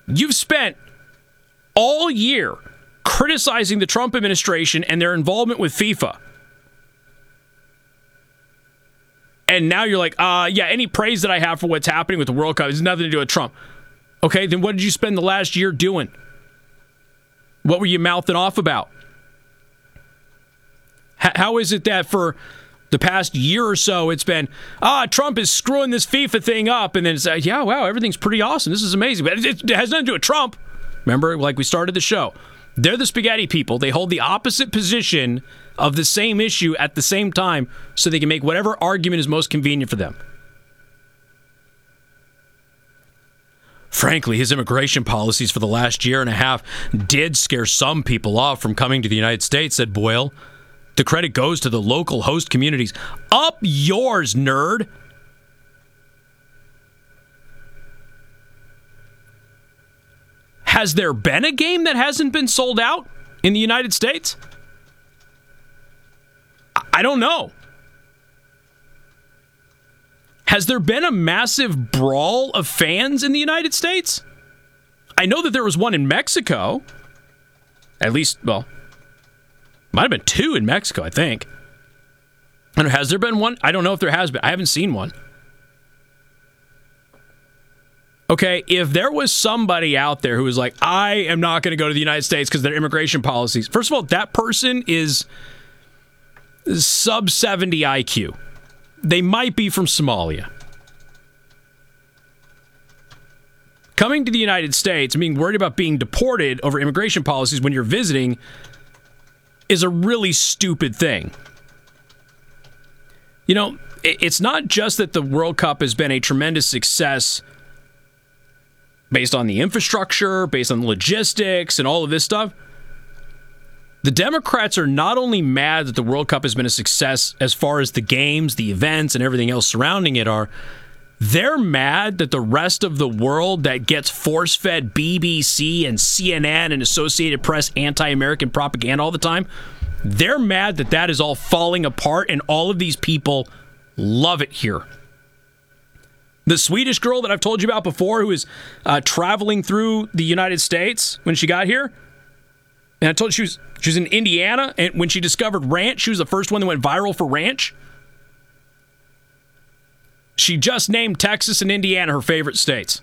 You've spent all year criticizing the Trump administration and their involvement with FIFA. And now you're like, any praise that I have for what's happening with the World Cup has nothing to do with Trump. Okay, then what did you spend the last year doing? What were you mouthing off about? How is it that for the past year or so it's been, Trump is screwing this FIFA thing up, and then it's, wow, everything's pretty awesome. This is amazing. But it has nothing to do with Trump. Remember, like we started the show. They're the spaghetti people. They hold the opposite position of the same issue at the same time so they can make whatever argument is most convenient for them. Frankly, his immigration policies for the last year and a half did scare some people off from coming to the United States, said Boyle. The credit goes to the local host communities. Up yours, nerd! Has there been a game that hasn't been sold out in the United States? I don't know. Has there been a massive brawl of fans in the United States? I know that there was one in Mexico. At least, well, might have been two in Mexico, I think. I don't know, has there been one? I don't know if there has been. I haven't seen one. Okay, if there was somebody out there who was like, I am not going to go to the United States because of their immigration policies. First of all, that person is sub 70 IQ. They might be from Somalia. Coming to the United States, being worried about being deported over immigration policies when you're visiting is a really stupid thing. You know, it's not just that the World Cup has been a tremendous success based on the infrastructure, based on the logistics, and all of this stuff. The Democrats are not only mad that the World Cup has been a success as far as the games, the events, and everything else surrounding it are, they're mad that the rest of the world that gets force-fed BBC and CNN and Associated Press anti-American propaganda all the time, they're mad that that is all falling apart and all of these people love it here. The Swedish girl that I've told you about before who was traveling through the United States when she got here, and I told you she was in Indiana, and when she discovered ranch, she was the first one that went viral for ranch. She just named Texas and Indiana her favorite states.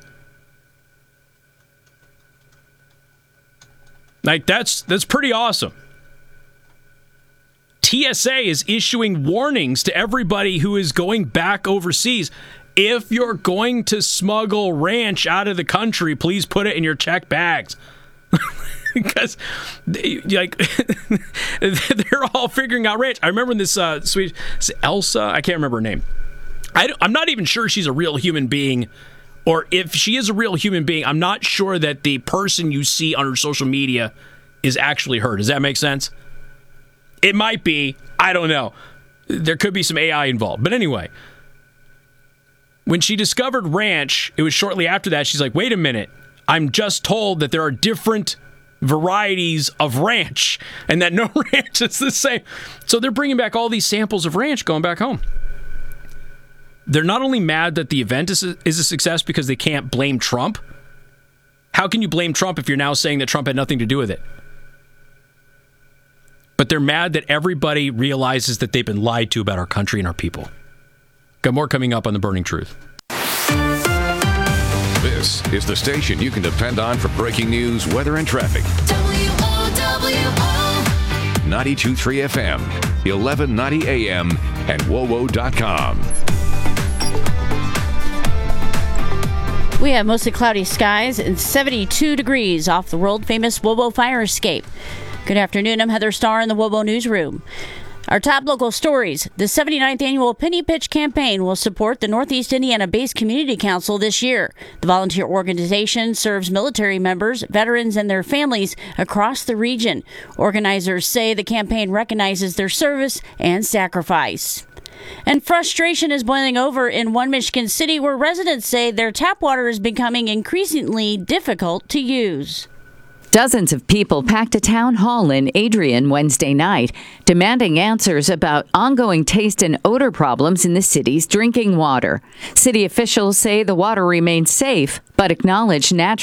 Like, that's pretty awesome. TSA is issuing warnings to everybody who is going back overseas. If you're going to smuggle ranch out of the country, please put it in your checked bags. Because, like, they're all figuring out ranch. I remember when this Swedish Elsa, I can't remember her name. I'm not even sure she's a real human being, or if she is a real human being, I'm not sure that the person you see on her social media is actually her. Does that make sense? It might be. I don't know. There could be some AI involved. But anyway, when she discovered ranch, it was shortly after that, she's like, wait a minute. I'm just told that there are different varieties of ranch and that no ranch is the same. So they're bringing back all these samples of ranch going back home. They're not only mad that the event is a success because they can't blame Trump. How can you blame Trump if you're now saying that Trump had nothing to do with it? But they're mad that everybody realizes that they've been lied to about our country and our people. Got more coming up on The Burning Truth. This is the station you can depend on for breaking news, weather, and traffic. WOWO 92.3 FM, 1190 AM, and WOWO.com. We have mostly cloudy skies and 72 degrees off the world-famous WOWO fire escape. Good afternoon. I'm Heather Starr in the WOWO Newsroom. Our top local stories. The 79th annual Penny Pitch campaign will support the Northeast Indiana-based Community Council this year. The volunteer organization serves military members, veterans, and their families across the region. Organizers say the campaign recognizes their service and sacrifice. And frustration is boiling over in one Michigan city where residents say their tap water is becoming increasingly difficult to use. Dozens of people packed a town hall in Adrian Wednesday night, demanding answers about ongoing taste and odor problems in the city's drinking water. City officials say the water remains safe, but acknowledge natural